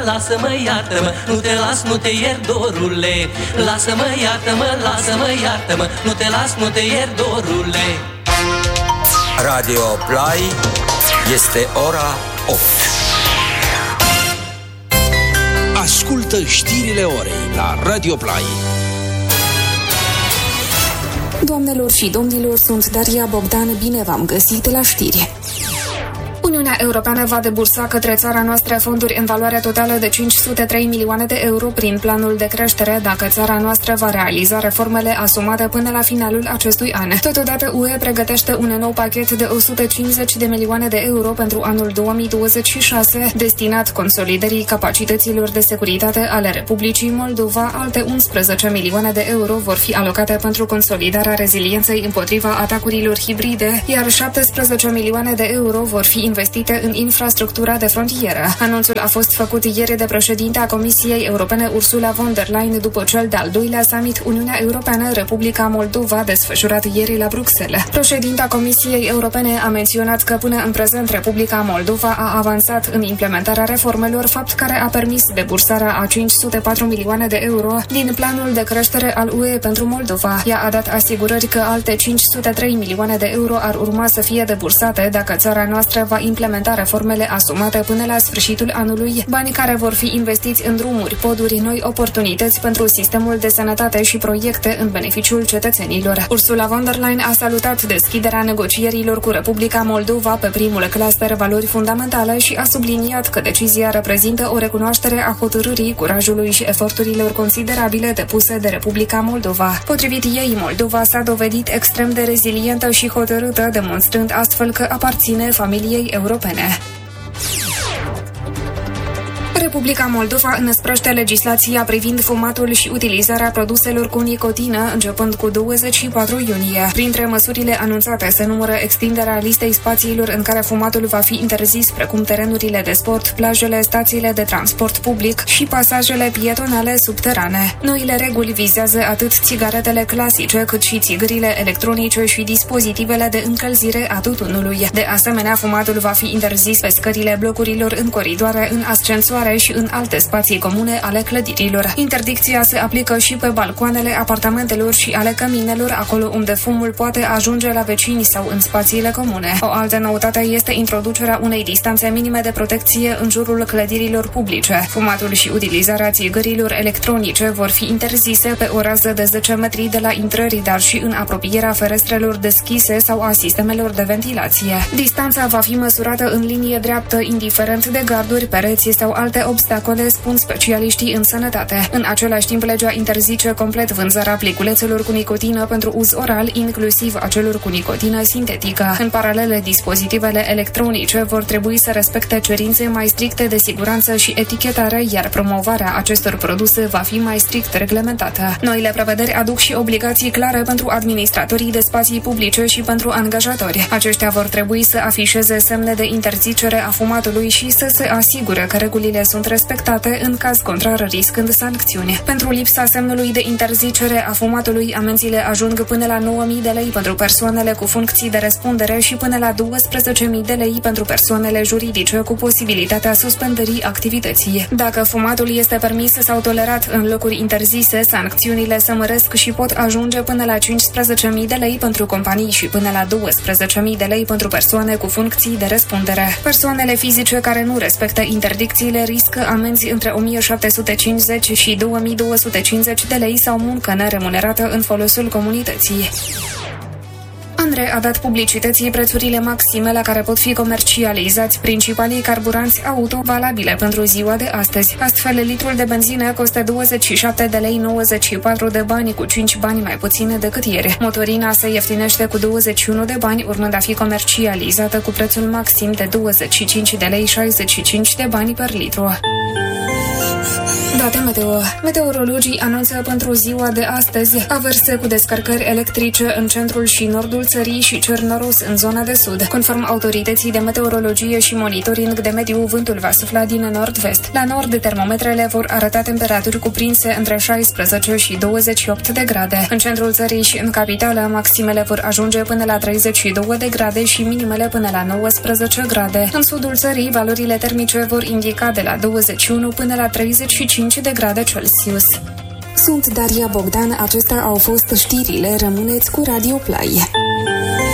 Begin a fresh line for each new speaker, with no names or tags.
lasă-mă, iartă-mă, nu te las, nu te iert, dorule. Lasă-mă, iartă-mă, lasă-mă, iartă-mă, nu te las, nu te iert, dorule.
Radio Play este ora 8.
Ascultă știrile orei la Radio Play.
Doamnelor și domnilor, sunt Daria Bogdan, bine v-am găsit la știri. Uniunea Europeană va debursa către țara noastră fonduri în valoare totală de 503 milioane de euro prin planul de creștere dacă țara noastră va realiza reformele asumate până la finalul acestui an. Totodată UE pregătește un nou pachet de 150 de milioane de euro pentru anul 2026 destinat consolidării capacităților de securitate ale Republicii Moldova. Alte 11 milioane de euro vor fi alocate pentru consolidarea rezilienței împotriva atacurilor hibride, iar 17 milioane de euro vor fi investite în infrastructura de frontieră. Anunțul a fost făcut ieri de președinta Comisiei Europene Ursula von der Leyen după cel de-al doilea summit Uniunea Europeană-Republica Moldova desfășurat ieri la Bruxelles. Președinta Comisiei Europene a menționat că până în prezent Republica Moldova a avansat în implementarea reformelor, fapt care a permis debursarea a 504 milioane de euro din planul de creștere al UE pentru Moldova. Ea a dat asigurări că alte 503 milioane de euro ar urma să fie debursate dacă țara noastră va implementa reformele asumate până la sfârșitul anului, bani care vor fi investiți în drumuri, poduri, noi oportunități pentru sistemul de sănătate și proiecte în beneficiul cetățenilor. Ursula von der Leyen a salutat deschiderea negocierilor cu Republica Moldova pe primul cluster valori fundamentale și a subliniat că decizia reprezintă o recunoaștere a hotărârii, curajului și eforturilor considerabile depuse de Republica Moldova. Potrivit ei, Moldova s-a dovedit extrem de rezilientă și hotărâtă, demonstrând astfel că aparține familiei europene. Republica Moldova înăsprește legislația privind fumatul și utilizarea produselor cu nicotină începând cu 24 iunie. Printre măsurile anunțate se numără extinderea listei spațiilor în care fumatul va fi interzis, precum terenurile de sport, plajele, stațiile de transport public și pasajele pietonale subterane. Noile reguli vizează atât țigaretele clasice, cât și țigările electronice și dispozitivele de încălzire a tutunului. De asemenea, fumatul va fi interzis pe scările blocurilor, în coridoare, în ascensoare și în alte spații comune ale clădirilor. Interdicția se aplică și pe balcoanele apartamentelor și ale căminelor, acolo unde fumul poate ajunge la vecini sau în spațiile comune. O altă noutate este introducerea unei distanțe minime de protecție în jurul clădirilor publice. Fumatul și utilizarea țigărilor electronice vor fi interzise pe o rază de 10 metri de la intrări, dar și în apropierea ferestrelor deschise sau a sistemelor de ventilație. Distanța va fi măsurată în linie dreaptă, indiferent de garduri, pereți sau alte obstacole, spun specialiștii în sănătate. În același timp, legea interzice complet vânzarea pliculețelor cu nicotină pentru uz oral, inclusiv a celor cu nicotină sintetică. În paralel, dispozitivele electronice vor trebui să respecte cerințe mai stricte de siguranță și etichetare, iar promovarea acestor produse va fi mai strict reglementată. Noile prevederi aduc și obligații clare pentru administratorii de spații publice și pentru angajatori. Aceștia vor trebui să afișeze semne de interzicere a fumatului și să se asigure că regulile sunt respectate, în caz contrar riscând sancțiuni. Pentru lipsa semnului de interzicere a fumatului, amenziile ajung până la 9.000 de lei pentru persoanele cu funcții de răspundere și până la 12.000 de lei pentru persoanele juridice, cu posibilitatea suspendării activității. Dacă fumatul este permis sau tolerat în locuri interzise, sancțiunile se măresc și pot ajunge până la 15.000 de lei pentru companii și până la 12.000 de lei pentru persoane cu funcții de răspundere. Persoanele fizice care nu respectă interdicțiile riscă amenzi între 1.750 și 2.250 de lei sau muncă neremunerată în folosul comunității. ANRE a dat publicității prețurile maxime la care pot fi comercializați principalii carburanți auto valabile pentru ziua de astăzi. Astfel, litrul de benzină costă 27 de lei 94 de bani, cu 5 bani mai puține decât ieri. Motorina se ieftinește cu 21 de bani, urmând a fi comercializată cu prețul maxim de 25 de lei 65 de bani per litru. Date meteo. Meteorologii anunță pentru ziua de astăzi averse cu descărcări electrice în centrul și nordul țării și cer noros în zona de sud. Conform autorității de meteorologie și monitoring de mediu, vântul va sufla din nord-vest. La nord, termometrele vor arăta temperaturi cuprinse între 16 și 28 de grade. În centrul țării și în capitală, maximele vor ajunge până la 32 de grade și minimele până la 19 grade. În sudul țării, valorile termice vor indica de la 21 până la 35 de grade Celsius. Sunt Daria Bogdan, acestea au fost știrile, rămâneți cu Radio Play.